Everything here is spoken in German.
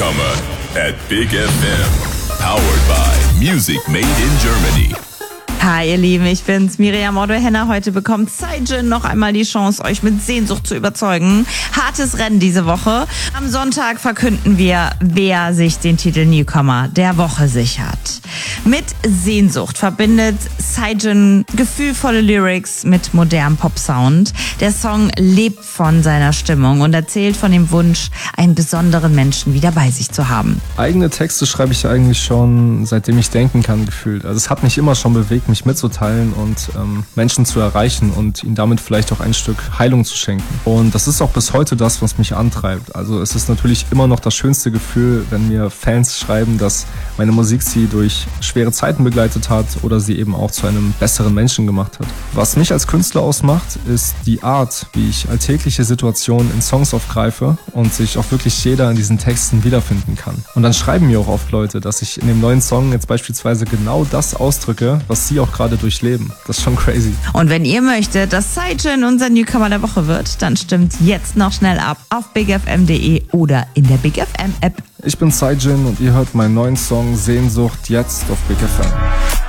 Newcomer at Big FM. Powered by Music Made in Germany. Hi ihr Lieben, ich bin's, Miriam Otto-Henner. Heute bekommt Saijin noch einmal die Chance, euch mit Sehnsucht zu überzeugen. Hartes Rennen diese Woche. Am Sonntag verkünden wir, wer sich den Titel Newcomer der Woche sichert. Mit Sehnsucht verbindet Saijin gefühlvolle Lyrics mit modernem Pop-Sound. Der Song lebt von seiner Stimmung und erzählt von dem Wunsch, einen besonderen Menschen wieder bei sich zu haben. Eigene Texte schreibe ich eigentlich schon, seitdem ich denken kann, gefühlt. Also es hat mich immer schon bewegt, mich mitzuteilen und Menschen zu erreichen und ihnen damit vielleicht auch ein Stück Heilung zu schenken. Und das ist auch bis heute das, was mich antreibt. Also es ist natürlich immer noch das schönste Gefühl, wenn mir Fans schreiben, dass meine Musik sie durch schwere Zeiten begleitet hat oder sie eben auch zu einem besseren Menschen gemacht hat. Was mich als Künstler ausmacht, ist die Art, wie ich alltägliche Situationen in Songs aufgreife und sich auch wirklich jeder in diesen Texten wiederfinden kann. Und dann schreiben mir auch oft Leute, dass ich in dem neuen Song jetzt beispielsweise genau das ausdrücke, was sie auch gerade durchleben. Das ist schon crazy. Und wenn ihr möchtet, dass Saijin unser Newcomer der Woche wird, dann stimmt jetzt noch schnell ab auf bigfm.de oder in der Big FM App. Ich bin Saijin und ihr hört meinen neuen Song Sehnsucht jetzt auf Big FM.